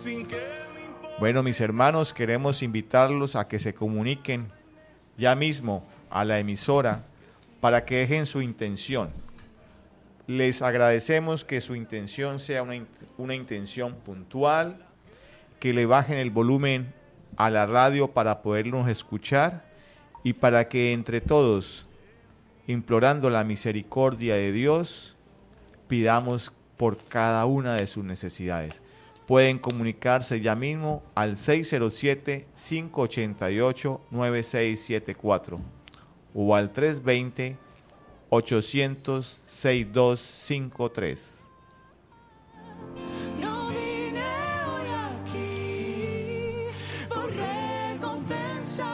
Bueno, mis hermanos, queremos invitarlos a que se comuniquen ya mismo a la emisora para que dejen su intención. Les agradecemos que su intención sea una intención puntual, que le bajen el volumen a la radio para podernos escuchar y para que entre todos, implorando la misericordia de Dios, pidamos por cada una de sus necesidades. Pueden comunicarse ya mismo al 607-588-9674 o al 320-800-6253. No vine hoy aquí por recompensas,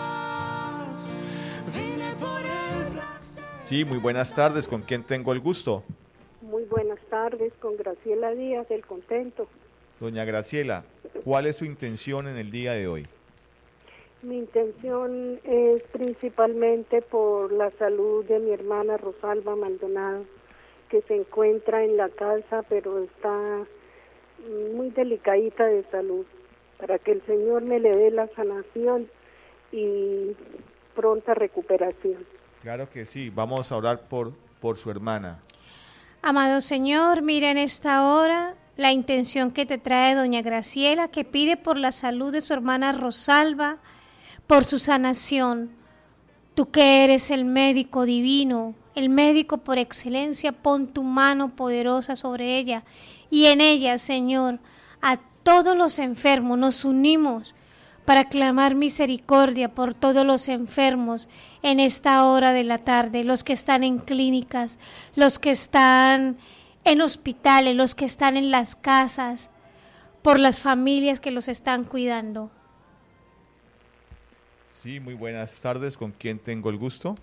vine por el placer. Sí, muy buenas tardes. ¿Con quién tengo el gusto? Muy buenas tardes, con Graciela Díaz del Contento. Doña Graciela, ¿cuál es su intención en el día de hoy? Mi intención es principalmente por la salud de mi hermana Rosalba Maldonado, que se encuentra en la casa, pero está muy delicadita de salud, para que el Señor me le dé la sanación y pronta recuperación. Claro que sí, vamos a orar por su hermana. Amado Señor, mira en esta hora la intención que te trae doña Graciela, que pide por la salud de su hermana Rosalba, por su sanación. Tú que eres el médico divino, el médico por excelencia, pon tu mano poderosa sobre ella y en ella, Señor, a todos los enfermos nos unimos para clamar misericordia por todos los enfermos en esta hora de la tarde, los que están en clínicas, los que están en hospitales, los que están en las casas, por las familias que los están cuidando. Sí, muy buenas tardes. ¿Con quién tengo el gusto?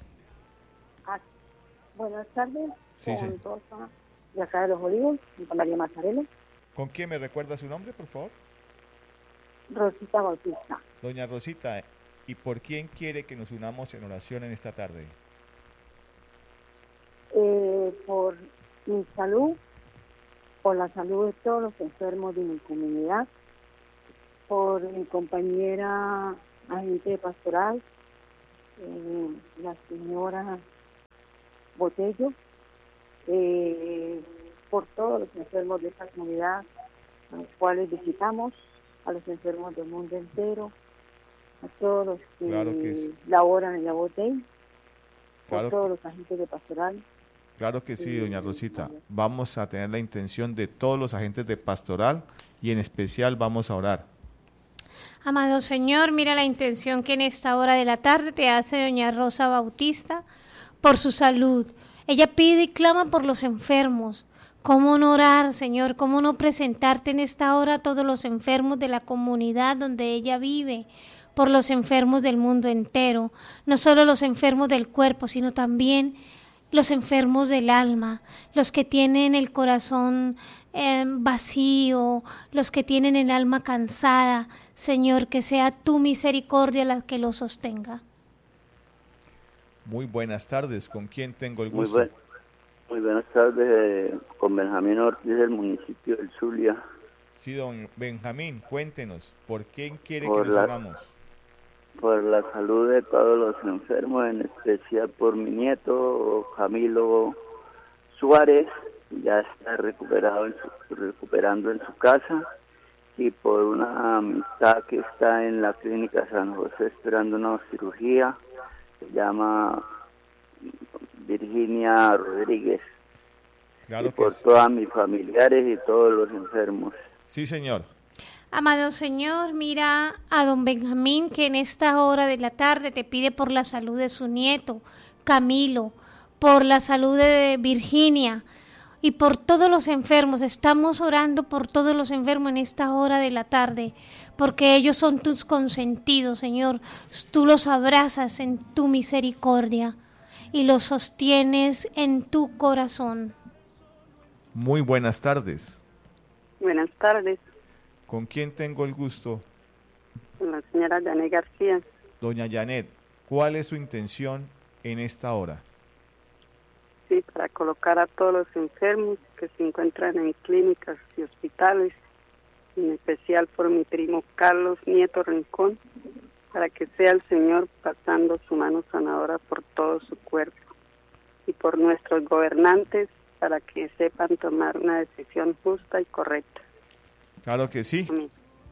Buenas tardes. Sí, sí. Con Rosa de acá de Los Olivos, con María Mazzarello. ¿Con quién me recuerda su nombre, por favor? Rosita Bautista. Doña Rosita, ¿y por quién quiere que nos unamos en oración en esta tarde? Por mi salud, por la salud de todos los enfermos de mi comunidad, por mi compañera agente pastoral, la señora Botello, por todos los enfermos de esta comunidad, a los cuales visitamos, a los enfermos del mundo entero, a todos los que, Claro que sí. laboran en la Botella, Claro por todos que- los agentes de pastoral. Claro que sí, doña Rosita. Vamos a tener la intención de todos los agentes de pastoral y en especial vamos a orar. Amado Señor, mira la intención que en esta hora de la tarde te hace doña Rosa Bautista por su salud. Ella pide y clama por los enfermos. ¿Cómo no orar, Señor? ¿Cómo no presentarte en esta hora a todos los enfermos de la comunidad donde ella vive? Por los enfermos del mundo entero. No solo los enfermos del cuerpo, sino también los enfermos del alma, los que tienen el corazón vacío, los que tienen el alma cansada. Señor, que sea tu misericordia la que los sostenga. Muy buenas tardes. ¿Con quién tengo el gusto? Muy buenas tardes, con Benjamín Ortiz del municipio del Zulia. Sí, don Benjamín, cuéntenos, ¿por quién quiere Por que nos la- unamos? Por la salud de todos los enfermos, en especial por mi nieto Camilo Suárez, ya está recuperando en su casa, y por una amistad que está en la clínica San José esperando una cirugía, se llama Virginia Rodríguez. Claro Y que por sí. todos mis familiares y todos los enfermos. Sí, señor. Amado Señor, mira a don Benjamín que en esta hora de la tarde te pide por la salud de su nieto, Camilo, por la salud de Virginia y por todos los enfermos. Estamos orando por todos los enfermos en esta hora de la tarde, porque ellos son tus consentidos, Señor. Tú los abrazas en tu misericordia y los sostienes en tu corazón. Muy buenas tardes. Buenas tardes, ¿Con quién tengo el gusto? con la señora Janet García. Doña Janet, ¿cuál es su intención en esta hora? Sí, para colocar a todos los enfermos que se encuentran en clínicas y hospitales, en especial por mi primo Carlos Nieto Rincón, para que sea el Señor pasando su mano sanadora por todo su cuerpo, y por nuestros gobernantes, para que sepan tomar una decisión justa y correcta. Claro que sí. Amén.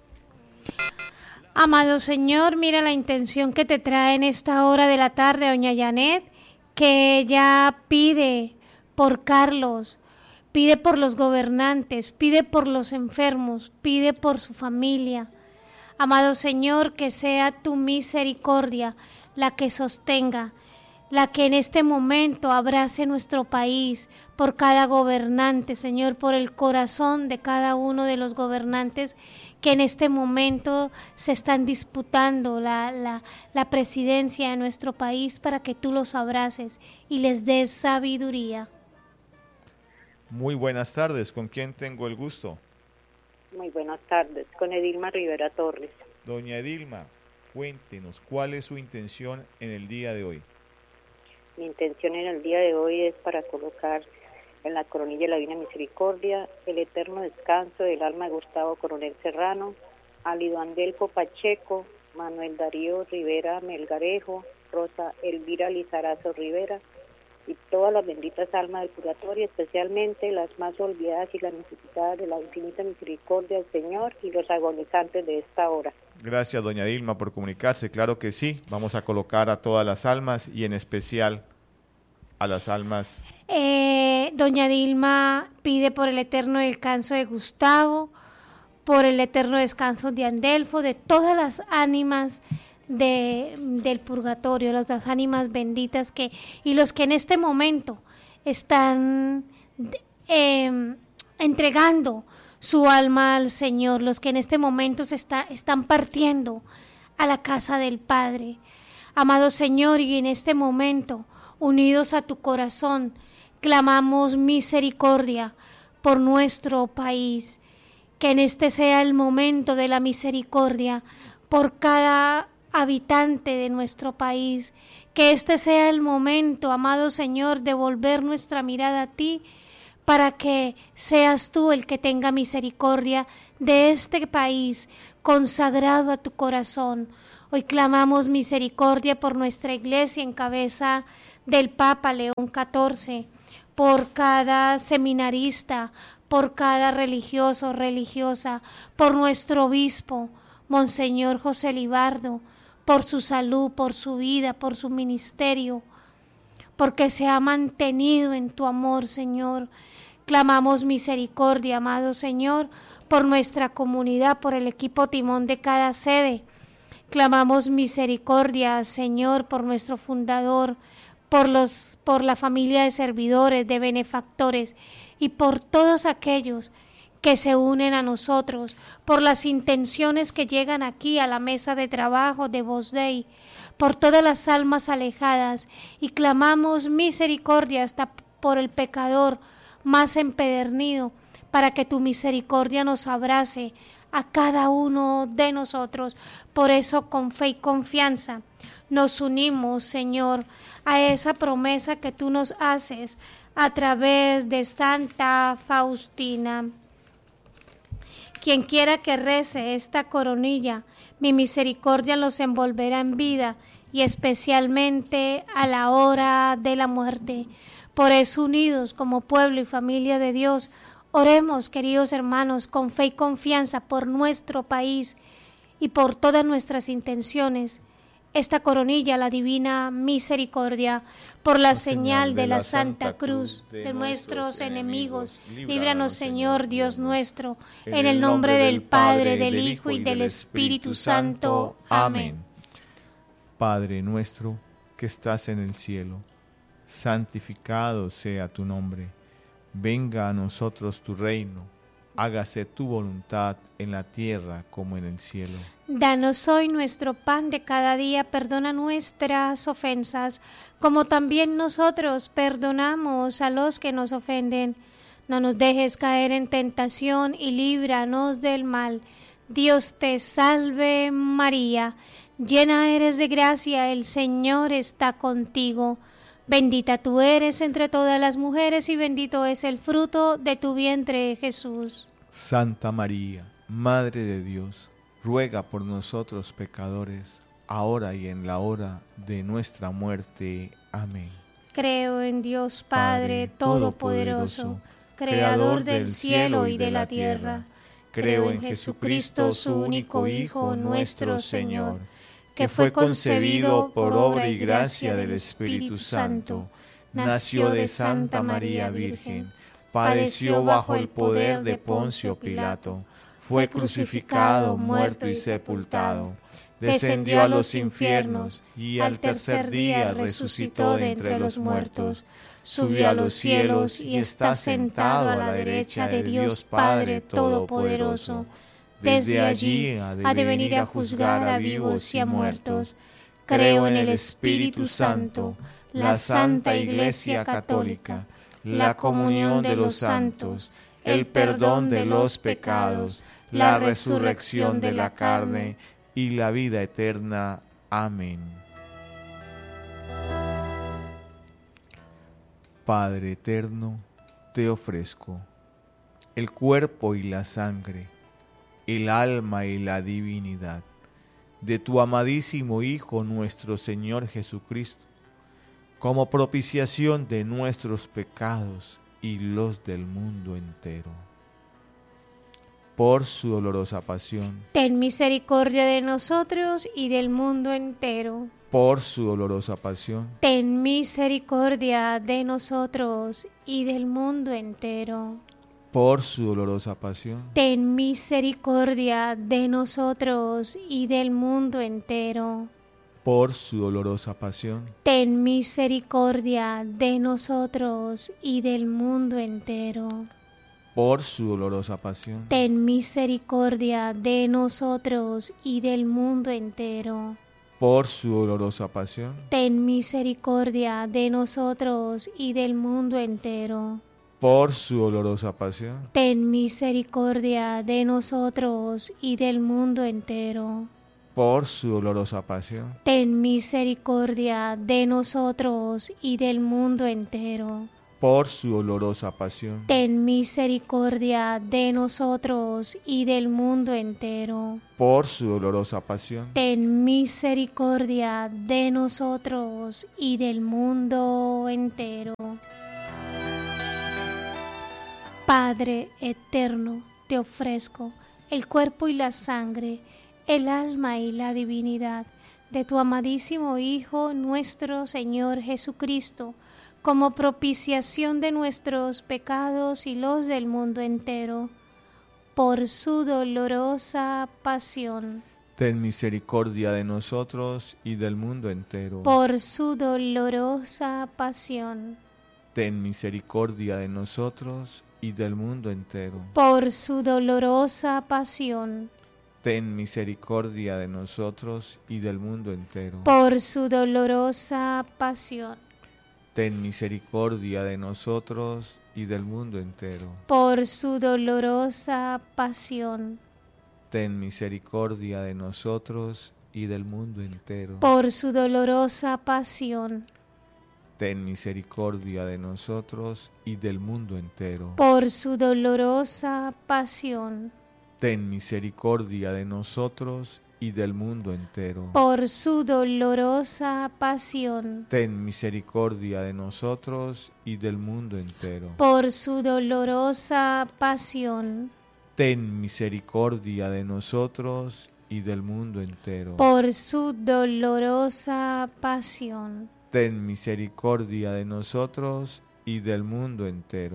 Amado Señor, mira la intención que te trae en esta hora de la tarde, doña Janet, que ella pide por Carlos, pide por los gobernantes, pide por los enfermos, pide por su familia. Amado Señor, que sea tu misericordia la que sostenga, la que en este momento abrace nuestro país, por cada gobernante, Señor, por el corazón de cada uno de los gobernantes que en este momento se están disputando la presidencia de nuestro país, para que tú los abraces y les des sabiduría. Muy buenas tardes, ¿con quién tengo el gusto? Muy buenas tardes, con Edilma Rivera Torres. Doña Edilma, cuéntenos, ¿cuál es su intención en el día de hoy? Mi intención en el día de hoy es para colocar en la coronilla de la Divina Misericordia el eterno descanso del alma de Gustavo Coronel Serrano, Alido Andelfo Pacheco, Manuel Darío Rivera Melgarejo, Rosa Elvira Lizarazo Rivera, y todas las benditas almas del purgatorio, especialmente las más olvidadas y las necesitadas de la infinita misericordia del Señor, y los agonizantes de esta hora. Gracias, doña Dilma, por comunicarse. Claro que sí, vamos a colocar a todas las almas y en especial a las almas. Doña Dilma pide por el eterno descanso de Gustavo, por el eterno descanso de Andelfo, de todas las ánimas del purgatorio, las ánimas benditas y los que en este momento están entregando su alma al Señor, los que en este momento están partiendo a la casa del Padre. Amado Señor, y en este momento, unidos a tu corazón, clamamos misericordia por nuestro país, que en este sea el momento de la misericordia por cada habitante de nuestro país, que este sea el momento, amado Señor, de volver nuestra mirada a ti, para que seas tú el que tenga misericordia de este país consagrado a tu corazón. Hoy clamamos misericordia por nuestra iglesia en cabeza del Papa León XIV, por cada seminarista, por cada religioso o religiosa, por nuestro obispo, Monseñor José Libardo, por su salud, por su vida, por su ministerio, porque se ha mantenido en tu amor, Señor. Clamamos misericordia, amado Señor, por nuestra comunidad, por el equipo timón de cada sede. Clamamos misericordia, Señor, por nuestro fundador, por la familia de servidores, de benefactores y por todos aquellos que se unen a nosotros, por las intenciones que llegan aquí a la mesa de trabajo de Voz Dei, por todas las almas alejadas, y clamamos misericordia hasta por el pecador más empedernido, para que tu misericordia nos abrace a cada uno de nosotros. Por eso, con fe y confianza, nos unimos, Señor, a esa promesa que tú nos haces a través de Santa Faustina. Quien quiera que rece esta coronilla, mi misericordia los envolverá en vida, y especialmente a la hora de la muerte. Por eso, unidos como pueblo y familia de Dios, oremos, queridos hermanos, con fe y confianza por nuestro país y por todas nuestras intenciones. Esta coronilla, la divina misericordia, por la señal de la Santa Cruz de nuestros enemigos, líbranos, Señor Dios nuestro, en el nombre del Padre, del Hijo y del Espíritu Santo. Amén. Padre nuestro que estás en el cielo, santificado sea tu nombre. Venga a nosotros tu reino. Hágase tu voluntad en la tierra como en el cielo. Danos hoy nuestro pan de cada día, perdona nuestras ofensas, como también nosotros perdonamos a los que nos ofenden. No nos dejes caer en tentación y líbranos del mal. Dios te salve María, llena eres de gracia, el Señor está contigo. Bendita tú eres entre todas las mujeres y bendito es el fruto de tu vientre, Jesús. Santa María, Madre de Dios, ruega por nosotros pecadores, ahora y en la hora de nuestra muerte. Amén. Creo en Dios Padre Todopoderoso, Creador del cielo y de la tierra. Creo en Jesucristo, su único Hijo, nuestro Señor, que fue concebido por obra y gracia del Espíritu Santo, nació de Santa María Virgen, padeció bajo el poder de Poncio Pilato, fue crucificado, muerto y sepultado, descendió a los infiernos y al tercer día resucitó de entre los muertos, subió a los cielos y está sentado a la derecha de Dios Padre Todopoderoso. Desde allí ha de venir a juzgar a vivos y a muertos. Creo en el Espíritu Santo, la Santa Iglesia Católica, la comunión de los santos, el perdón de los pecados, la resurrección de la carne y la vida eterna. Amén. Padre eterno, te ofrezco el cuerpo y la sangre, el alma y la divinidad de tu amadísimo Hijo nuestro Señor Jesucristo, como propiciación de nuestros pecados y los del mundo entero. Por su dolorosa pasión, ten misericordia de nosotros y del mundo entero. Por su dolorosa pasión, ten misericordia de nosotros y del mundo entero. Por su dolorosa pasión, ten misericordia de nosotros y del mundo entero. Por su dolorosa pasión, ten misericordia de nosotros y del mundo entero. Por su dolorosa pasión, ten misericordia de nosotros y del mundo entero. Por su dolorosa pasión, ten misericordia de nosotros y del mundo entero. Por su dolorosa pasión, ten misericordia de nosotros y del mundo entero. Por su dolorosa pasión, ten misericordia de nosotros y del mundo entero. Por su dolorosa pasión, ten misericordia de nosotros y del mundo entero. Por su dolorosa pasión, ten misericordia de nosotros y del mundo entero. Padre eterno, te ofrezco el cuerpo y la sangre, el alma y la divinidad de tu amadísimo Hijo, nuestro Señor Jesucristo, como propiciación de nuestros pecados y los del mundo entero, por su dolorosa pasión. Ten misericordia de nosotros y del mundo entero. Por su dolorosa pasión. Ten misericordia de nosotros y del mundo entero. Por su dolorosa pasión. Ten misericordia de nosotros y del mundo entero. Por su dolorosa pasión. Ten misericordia de nosotros y del mundo entero. Por su dolorosa pasión. Ten misericordia de nosotros y del mundo entero. Por su dolorosa pasión. Ten misericordia de nosotros y del mundo entero. Por su dolorosa pasión. Ten misericordia de nosotros y del mundo entero. Por su dolorosa pasión. Ten misericordia de nosotros y del mundo entero. Por su dolorosa pasión. Ten misericordia de nosotros y del mundo entero. Por su dolorosa pasión. Ten misericordia de nosotros y del mundo entero.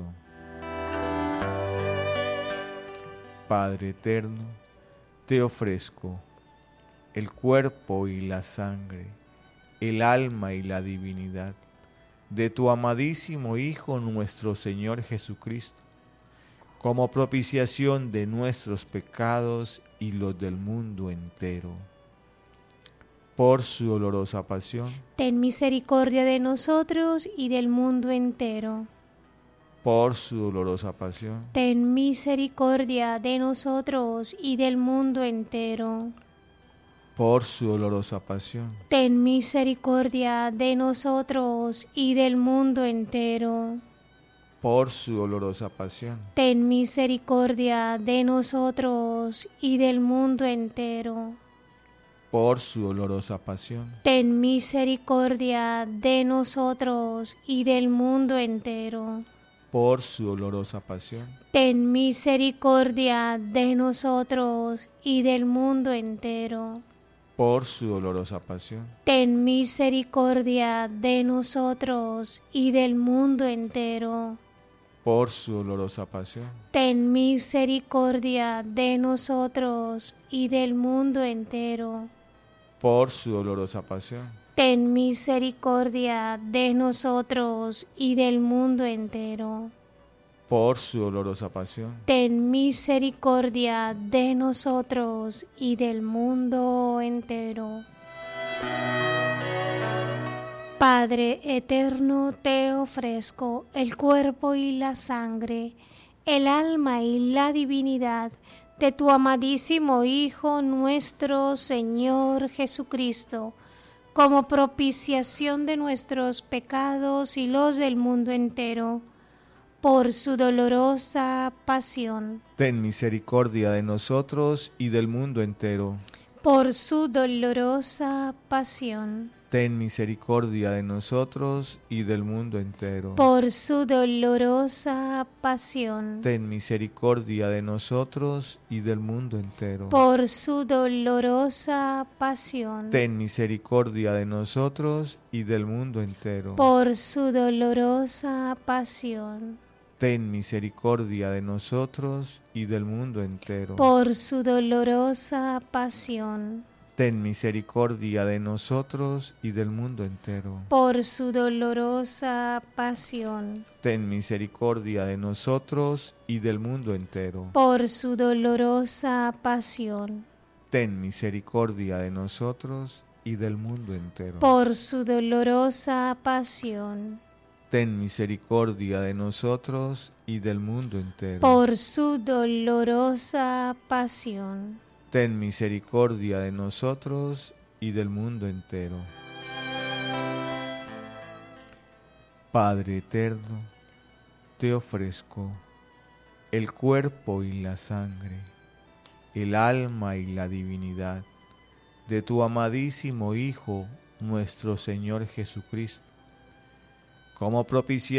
Padre eterno, te ofrezco el cuerpo y la sangre, el alma y la divinidad de tu amadísimo Hijo nuestro Señor Jesucristo, como propiciación de nuestros pecados y los del mundo entero. Por su dolorosa pasión, ten misericordia de nosotros y del mundo entero. Por su dolorosa pasión, ten misericordia de nosotros y del mundo entero. Por su dolorosa pasión, ten misericordia de nosotros y del mundo entero. por su dolorosa pasión, ten misericordia de nosotros y del mundo entero. por su dolorosa pasión, Ten misericordia de nosotros y del mundo entero. por su dolorosa pasión, Ten misericordia de nosotros y del mundo entero. por su dolorosa pasión, Ten misericordia de nosotros y del mundo entero. por su dolorosa pasión, Ten misericordia de nosotros y del mundo entero. por su dolorosa pasión, Ten misericordia de nosotros y del mundo entero. por su dolorosa pasión, Ten misericordia de nosotros y del mundo entero. Padre eterno, te ofrezco el cuerpo y la sangre, el alma y la divinidad de tu amadísimo Hijo nuestro Señor Jesucristo, como propiciación de nuestros pecados y los del mundo entero, por su dolorosa pasión. ten misericordia de nosotros y del mundo entero. Por su dolorosa pasión. Ten misericordia de nosotros y del mundo entero. Por su dolorosa pasión. Ten misericordia de nosotros y del mundo entero. Por su dolorosa pasión. Ten misericordia de nosotros y del mundo entero. Por su dolorosa pasión. Ten misericordia de nosotros y del mundo entero. Por su dolorosa pasión. Ten misericordia de nosotros y del mundo entero. Por su dolorosa pasión. Ten misericordia de nosotros y del mundo entero. Por su dolorosa pasión. Ten misericordia de nosotros y del mundo entero. Por su dolorosa pasión. Ten misericordia de nosotros y del mundo entero. Por su dolorosa pasión. Ten misericordia de nosotros y del mundo entero. Padre eterno, te ofrezco el cuerpo y la sangre, el alma y la divinidad de tu amadísimo Hijo, nuestro Señor Jesucristo, como propiciación